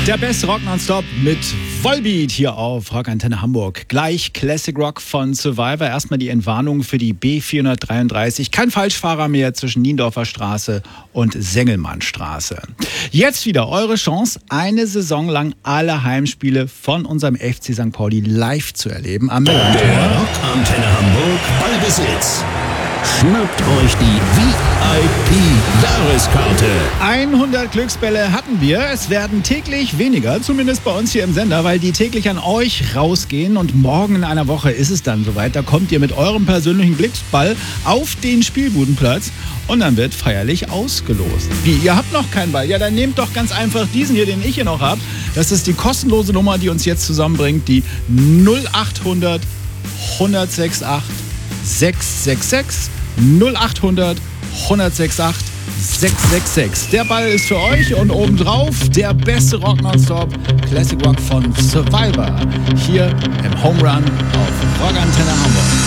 Der beste Rock nonstop mit Volbeat hier auf Rock Antenne Hamburg. Gleich Classic Rock von Survivor. Erstmal die Entwarnung für die B433. Kein Falschfahrer mehr zwischen Niendorfer Straße und Sengelmannstraße. Jetzt wieder eure Chance, eine Saison lang alle Heimspiele von unserem FC St. Pauli live zu erleben. Am Der Rock Antenne Hamburg Ballbesitz. Schnappt euch die VIP-Jahreskarte. 100 Glücksbälle hatten wir. Es werden täglich weniger, zumindest bei uns hier im Sender, weil die täglich an euch rausgehen. Und morgen in einer Woche ist es dann soweit. Da kommt ihr mit eurem persönlichen Glücksball auf den Spielbudenplatz und dann wird feierlich ausgelost. Wie, ihr habt noch keinen Ball? Ja, dann nehmt doch ganz einfach diesen hier, den ich hier noch habe. Das ist die kostenlose Nummer, die uns jetzt zusammenbringt. Die 0800 168 666 0800 168 666. Der Ball ist für euch und obendrauf der beste Rock nonstop Classic Rock von Survivor. Hier im Home Run auf Rock Antenne Hamburg.